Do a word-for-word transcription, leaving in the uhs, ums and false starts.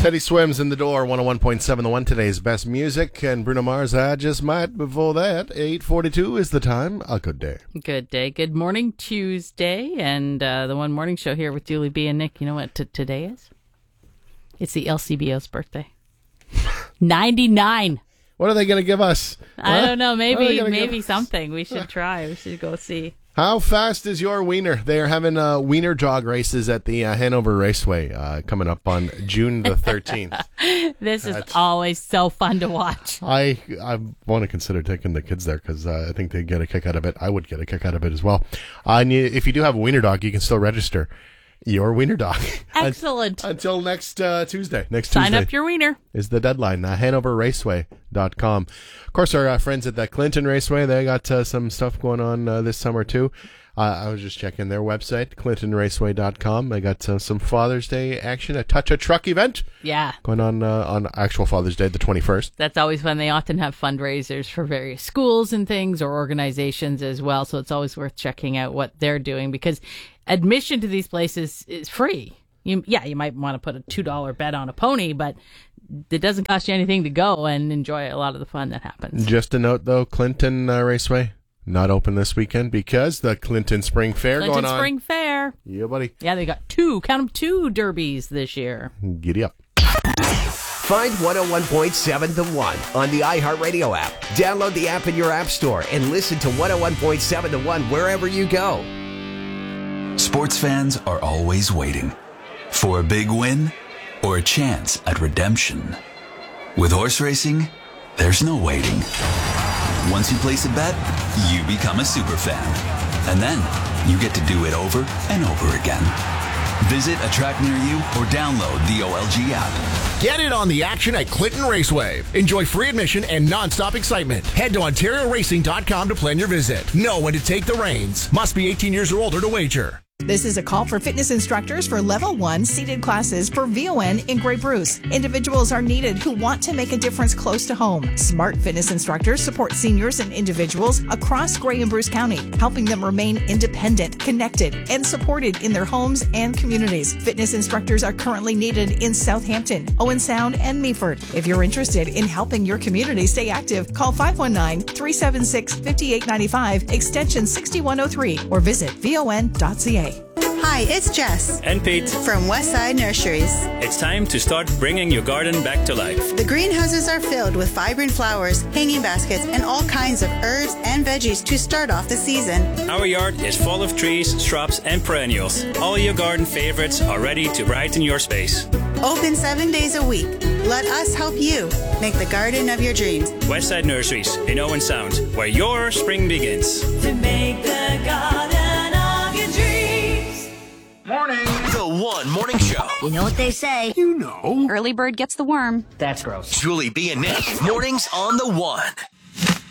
Teddy Swims in the door, one oh one point seven The One, today's best music. And Bruno Mars, I Just Might. Before that, eight forty-two is the time. A good day. Good day. Good morning, Tuesday. And uh, the One Morning Show here with Julie B. and Nick. You know what t- today is? It's the L C B O's birthday. ninety-nine. What are they going to give us? I huh? don't know. Maybe maybe us? something. We should try. We should go see. How fast is your wiener? They are having uh, wiener jog races at the uh, Hanover Raceway uh, coming up on June the thirteenth. This is That's, always so fun to watch. I I want to consider taking the kids there because uh, I think they get a kick out of it. I would get a kick out of it as well. Uh, and you, if you do have a wiener dog, you can still register your wiener dog. Excellent. Until next uh, Tuesday. Next Sign Tuesday. up your wiener. Is the deadline. Uh, Hanover Raceway dot com. Of course, our uh, friends at the Clinton Raceway, they got uh, some stuff going on uh, this summer too. Uh, I was just checking their website, Clinton Raceway dot com. They got uh, some Father's Day action, a Touch a Truck event. Yeah. Going on uh, on actual Father's Day, the twenty-first. That's always when they often have fundraisers for various schools and things, or organizations as well. So it's always worth checking out what they're doing, because admission to these places is free. You, yeah, you might want to put a two dollar bet on a pony, but it doesn't cost you anything to go and enjoy a lot of the fun that happens. Just a note, though, Clinton uh, Raceway, not open this weekend because the Clinton Spring Fair Clinton going on. Spring Fair. Yeah, buddy. Yeah, they got two, count them, two derbies this year. Giddy up. Find one oh one point seven The One on the iHeartRadio app. Download the app in your app store and listen to one oh one point seven The One wherever you go. Sports fans are always waiting for a big win or a chance at redemption. With horse racing, there's no waiting. Once you place a bet, you become a super fan. And then you get to do it over and over again. Visit a track near you or download the O L G app. Get in on the action at Clinton Raceway. Enjoy free admission and non-stop excitement. Head to Ontario Racing dot com to plan your visit. Know when to take the reins. Must be eighteen years or older to wager. This is a call for fitness instructors for Level one seated classes for V O N in Grey Bruce. Individuals are needed who want to make a difference close to home. Smart fitness instructors support seniors and individuals across Grey and Bruce County, helping them remain independent, connected, and supported in their homes and communities. Fitness instructors are currently needed in Southampton, Owen Sound, and Meaford. If you're interested in helping your community stay active, call five one nine, three seven six, five eight nine five, extension six one oh three, or visit V O N dot C A. Hi, it's Jess. And Pete. From Westside Nurseries. It's time to start bringing your garden back to life. The greenhouses are filled with vibrant flowers, hanging baskets, and all kinds of herbs and veggies to start off the season. Our yard is full of trees, shrubs, and perennials. All your garden favorites are ready to brighten your space. Open seven days a week. Let us help you make the garden of your dreams. Westside Nurseries in Owen Sound, where your spring begins. To make the garden of your dreams. Morning. The One Morning Show. You know what they say. You know. Early bird gets the worm. That's gross. Julie B and Nick. Mornings on The One.